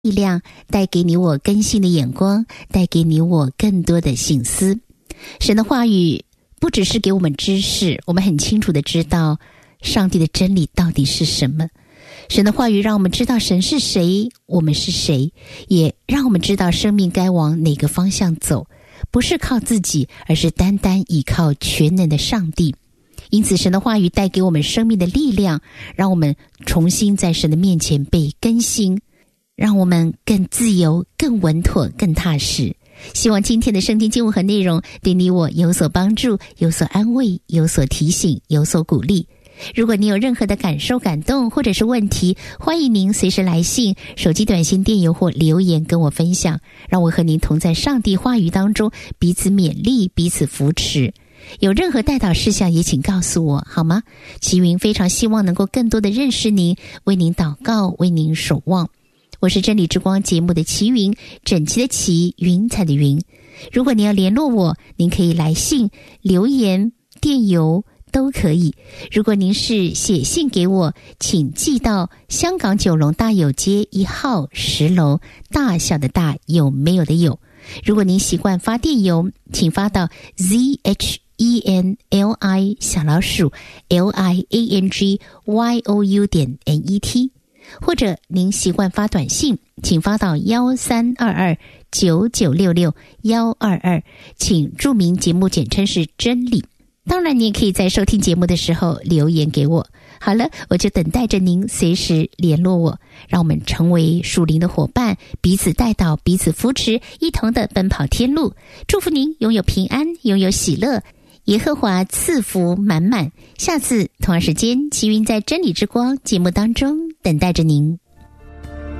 力量，带给你我更新的眼光，带给你我更多的省思。神的话语不只是给我们知识，我们很清楚的知道上帝的真理到底是什么。神的话语让我们知道神是谁，我们是谁，也让我们知道生命该往哪个方向走，不是靠自己，而是单单依靠全能的上帝。因此神的话语带给我们生命的力量，让我们重新在神的面前被更新，让我们更自由、更稳妥、更踏实。希望今天的圣经经文和内容对你我有所帮助，有所安慰，有所提醒，有所鼓励。如果你有任何的感受、感动或者是问题，欢迎您随时来信、手机短信、电邮或留言跟我分享，让我和您同在上帝话语当中彼此勉励，彼此扶持。有任何代祷事项也请告诉我好吗？齐云非常希望能够更多的认识您，为您祷告，为您守望。我是真理之光节目的齐云，整齐的齐，云彩的云。如果您要联络我，您可以来信、留言、电邮都可以。如果您是写信给我，请寄到香港九龙大有街1号10楼，大小的大，有没有的有。如果您习惯发电邮，请发到 ZHENLI_LIANGYOU.net， 或者您习惯发短信，请发到132299662122，请注明节目简称是真理。当然你也可以在收听节目的时候留言给我。好了，我就等待着您随时联络我，让我们成为属灵的伙伴，彼此带导，彼此扶持，一同的奔跑天路。祝福您拥有平安，拥有喜乐，耶和华赐福满满。下次同样时间，齐云在真理之光节目当中等待着您。